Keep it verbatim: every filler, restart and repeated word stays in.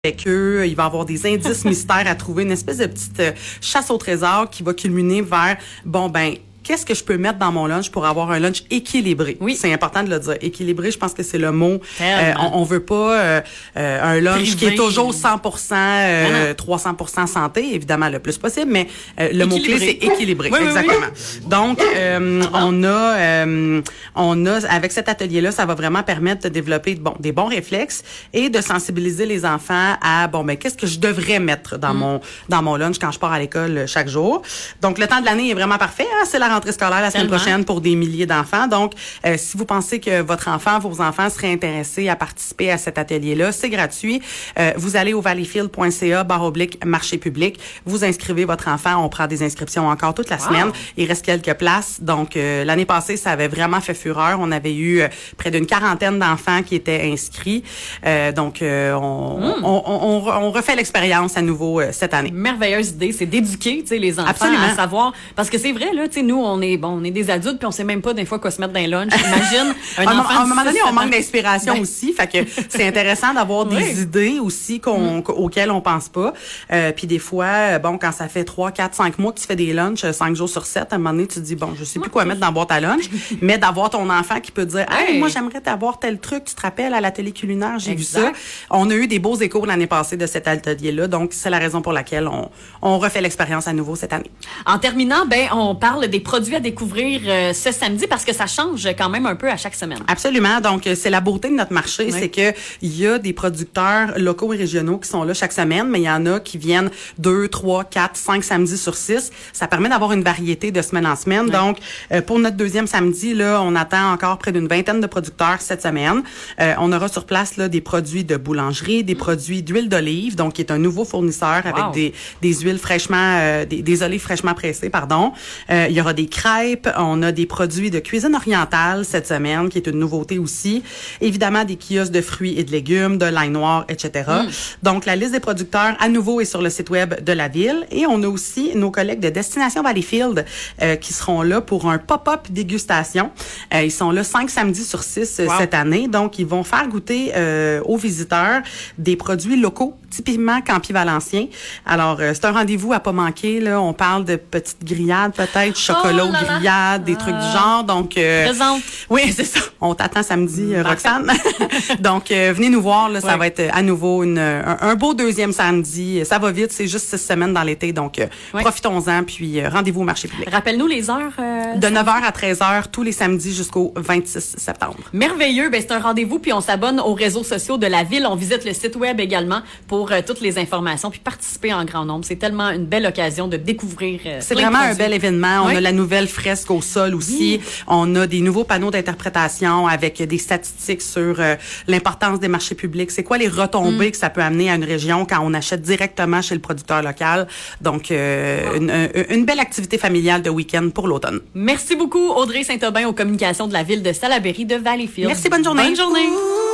avec eux, il va y avoir des indices mystères à trouver, une espèce de petite euh, chasse au trésor qui va culminer vers, bon, ben, qu'est-ce que je peux mettre dans mon lunch pour avoir un lunch équilibré? Oui. C'est important de le dire. Équilibré, je pense que c'est le mot. Euh, on, on veut pas euh, euh, un lunch Privé. qui est toujours cent pour cent, euh, ah trois cents pour cent santé, évidemment, le plus possible, mais euh, le mot-clé, c'est équilibré. Oui, exactement. Oui, oui. Donc, euh, on a, euh, on a, avec cet atelier-là, ça va vraiment permettre de développer bon, des bons réflexes et de sensibiliser les enfants à, bon, ben, qu'est-ce que je devrais mettre dans mm. mon, dans mon lunch quand je pars à l'école chaque jour. Donc, le temps de l'année est vraiment parfait. Hein? C'est la rentrée scolaire la semaine Tellement. prochaine pour des milliers d'enfants. Donc, euh, si vous pensez que votre enfant, vos enfants seraient intéressés à participer à cet atelier-là, c'est gratuit. Euh, vous allez au valleyfield point c a barre oblique marché public. Vous inscrivez votre enfant. On prend des inscriptions encore toute la wow. semaine. Il reste quelques places. Donc, euh, l'année passée, ça avait vraiment fait fureur. On avait eu euh, près d'une quarantaine d'enfants qui étaient inscrits. Euh, donc, euh, on, mm. on, on, on, on refait l'expérience à nouveau euh, cette année. Merveilleuse idée, c'est d'éduquer, tu sais, les enfants Absolument. à savoir. Parce que c'est vrai, là, tu sais, nous, on est bon, on est des adultes puis on sait même pas des fois quoi se mettre dans les lunchs. Imagine un à enfant. À un moment donné, on manque d'inspiration ben. aussi. Fait que c'est intéressant d'avoir oui. des idées aussi qu'on, mm. auxquelles on pense pas. Euh, puis des fois, bon, quand ça fait trois, quatre, cinq mois que tu fais des lunchs, cinq jours sur sept, à un moment donné, tu te dis, bon, je sais plus quoi mettre dans la boîte à lunch, mais d'avoir ton enfant qui peut dire, hey, hey moi, j'aimerais t'avoir tel truc, tu te rappelles, à la télé culinaire, j'ai exact. vu ça. On a eu des beaux échos l'année passée de cet atelier-là. Donc, c'est la raison pour laquelle on, on refait l'expérience à nouveau cette année. En terminant, ben, on parle des produits à découvrir euh, ce samedi parce que ça change quand même un peu à chaque semaine. Absolument. Donc, c'est la beauté de notre marché, oui. c'est que il y a des producteurs locaux et régionaux qui sont là chaque semaine, mais il y en a qui viennent deux, trois, quatre, cinq samedis sur six. Ça permet d'avoir une variété de semaine en semaine. Oui. Donc, euh, pour notre deuxième samedi, là, on attend encore près d'une vingtaine de producteurs cette semaine. Euh, on aura sur place là des produits de boulangerie, des mmh. produits d'huile d'olive, donc qui est un nouveau fournisseur wow. avec des des huiles fraîchement, euh, des, des olives fraîchement pressées, pardon. Euh, il y aura des crêpes. On a des produits de cuisine orientale cette semaine, qui est une nouveauté aussi. Évidemment, des kiosques de fruits et de légumes, de l'ail noir, et cetera. Mm. Donc, la liste des producteurs, à nouveau, est sur le site web de la ville. Et on a aussi nos collègues de Destination Valleyfield euh, qui seront là pour un pop-up dégustation. Euh, ils sont là cinq samedis sur six wow. cette année. Donc, ils vont faire goûter euh, aux visiteurs des produits locaux, typiquement Campi-Valencien. Alors, euh, c'est un rendez-vous à pas manquer. Là, on parle de petites grillades, peut-être, chocolat oh là là. grillades, des trucs du genre. Donc, euh, Présente. Oui, c'est ça. On t'attend samedi, euh, Roxane. Donc, euh, venez nous voir. Là, ouais. Ça va être à nouveau une, un, un beau deuxième samedi. Ça va vite. C'est juste six semaines dans l'été. Donc, euh, ouais. profitons-en. Puis, euh, rendez-vous au marché public. Rappelle-nous les heures. Euh, de neuf heures à treize heures, tous les samedis jusqu'au vingt-six septembre. Merveilleux. Ben, c'est un rendez-vous. Puis, on s'abonne aux réseaux sociaux de la ville. On visite le site web également pour euh, toutes les informations. Puis, participer en grand nombre. C'est tellement une belle occasion de découvrir. Euh, c'est vraiment un bel événement. Oui. On a la nouvelle fresque au sol aussi. Oui. On a des nouveaux panneaux d'interprétation avec des statistiques sur euh, l'importance des marchés publics. C'est quoi les retombées mm. que ça peut amener à une région quand on achète directement chez le producteur local. Donc, euh, wow. une, une belle activité familiale de week-end pour l'automne. Merci beaucoup, Audrey Saint-Aubin, aux communications de la ville de Salaberry de Valleyfield. Merci, bonne journée. Bonne journée.